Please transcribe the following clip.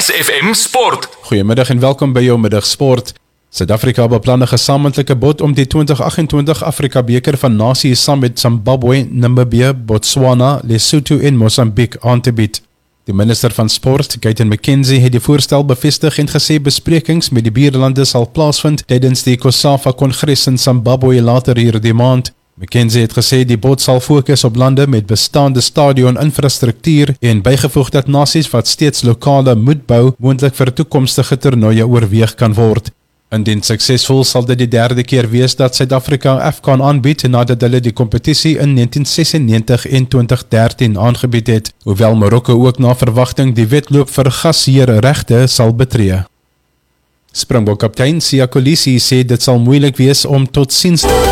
SFM Sport. Goeiemiddag en welkom by jou middagsport. Suid-Afrika beplan 'n gesamentlike bod om die 2028 Afrika beker van Nasies saam met Zimbabwe, Namibië, Botswana, Lesotho en Mosambiek aan te bied. Die minister van Sport, Gayton McKenzie, het die voorstel bevestig en gesê besprekings met die buurlande sal plaasvind tydens die COSAFA-kongres in Zimbabwe later hierdie maand. McKenzie het gesê die bod sal fokus op lande met bestaande stadion-infrastruktuur en bygevoeg dat nasies wat steeds lokale moet bou, moontlik vir toekomstige toernooie oorweeg kan word. Indien suksesvol sal dit die derde keer wees dat Suid-Afrika AFCON aanbied nadat hulle die kompetisie in 1996 en 2013 aangebied het, hoewel Marokko ook na verwagting die wedloop vir gasheerregte sal betree. Springbok kaptein Siya Kolisi sê dit sal moeilik wees om tot siens